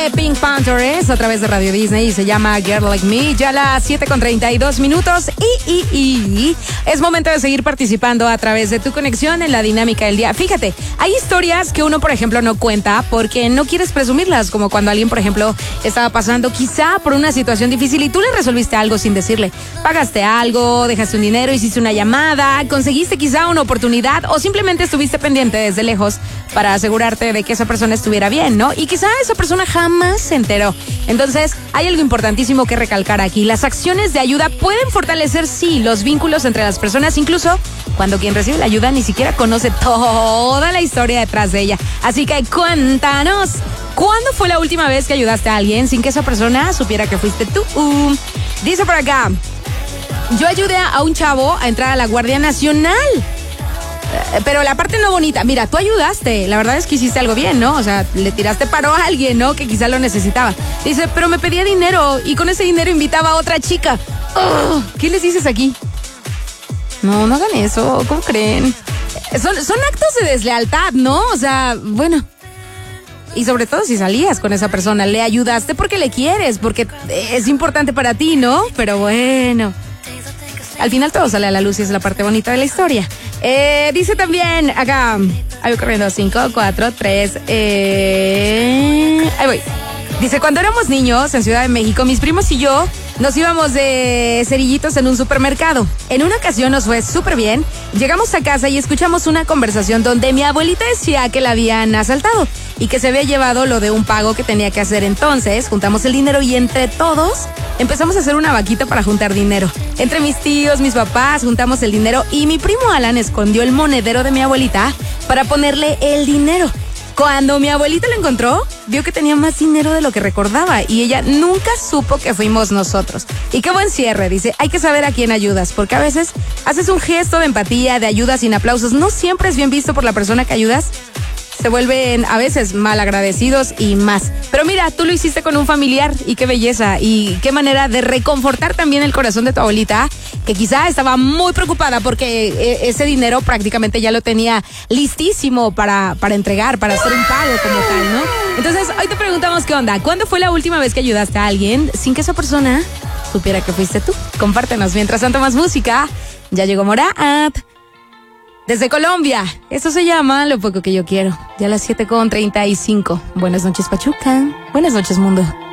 de Pink Panthers a través de Radio Disney y se llama Girl Like Me. Ya a las 7:32 y es momento de seguir participando a través de tu conexión en la dinámica del día. Fíjate, hay historias que uno, por ejemplo, no cuenta porque no quieres presumirlas, como cuando alguien, por ejemplo, estaba pasando quizá por una situación difícil y tú le resolviste algo sin decirle. Pagaste algo, dejaste un dinero, hiciste una llamada, conseguiste quizá una oportunidad o simplemente estuviste pendiente desde lejos para asegurarte de que esa persona estuviera bien, ¿no? Y quizá esa persona jamás se enteró. Entonces, hay algo importantísimo que recalcar aquí. Las acciones de ayuda pueden fortalecer, sí, los vínculos entre las personas, incluso cuando quien recibe la ayuda ni siquiera conoce toda la historia detrás de ella. Así que cuéntanos, ¿cuándo fue la última vez que ayudaste a alguien sin que esa persona supiera que fuiste tú? Dice por acá, yo ayudé a un chavo a entrar a la Guardia Nacional. Pero la parte no bonita, mira, tú ayudaste, la verdad es que hiciste algo bien, ¿no? O sea, le tiraste paro a alguien, ¿no? Que quizá lo necesitaba. Dice, pero me pedía dinero y con ese dinero invitaba a otra chica. ¿Qué les dices aquí? No hagan eso, ¿cómo creen? Son actos de deslealtad, ¿no? O sea, bueno. Y sobre todo si salías con esa persona, le ayudaste porque le quieres, porque es importante para ti, ¿no? Pero bueno, al final todo sale a la luz y es la parte bonita de la historia. Dice también acá, ahí voy corriendo, 5, 4, 3, ahí voy. Dice, cuando éramos niños en Ciudad de México, mis primos y yo nos íbamos de cerillitos en un supermercado. En una ocasión nos fue súper bien. Llegamos a casa y escuchamos una conversación donde mi abuelita decía que la habían asaltado y que se había llevado lo de un pago que tenía que hacer. Entonces, juntamos el dinero y entre todos empezamos a hacer una vaquita para juntar dinero. Entre mis tíos, mis papás, juntamos el dinero y mi primo Alan escondió el monedero de mi abuelita para ponerle el dinero. Cuando mi abuelita lo encontró, vio que tenía más dinero de lo que recordaba y ella nunca supo que fuimos nosotros. Y qué buen cierre, dice, hay que saber a quién ayudas, porque a veces haces un gesto de empatía, de ayuda sin aplausos, no siempre es bien visto por la persona que ayudas. Se vuelven a veces mal agradecidos y más. Pero mira, tú lo hiciste con un familiar y qué belleza y qué manera de reconfortar también el corazón de tu abuelita, que quizá estaba muy preocupada porque ese dinero prácticamente ya lo tenía listísimo para entregar, para hacer un pago como tal, ¿no? Entonces, hoy te preguntamos qué onda. ¿Cuándo fue la última vez que ayudaste a alguien sin que esa persona supiera que fuiste tú? Compártenos. Mientras tanto, más música. Ya llegó Morat. Desde Colombia, eso se llama Lo Poco Que Yo Quiero. Ya a las 7:35. Buenas noches, Pachuca. Buenas noches, mundo.